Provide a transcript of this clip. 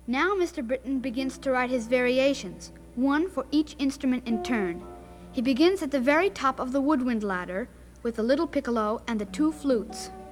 Now Mr. Britton begins to write his variations, one for each instrument in turn. He begins at the very top of the woodwind ladder with the little piccolo and the two flutes.